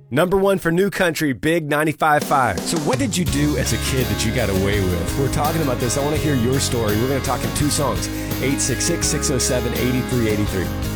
Number one for New Country, Big 95.5. So what did you do as a kid that you got away with? We're talking about this. I want to hear your story. We're going to talk in two songs, 866-607-8383.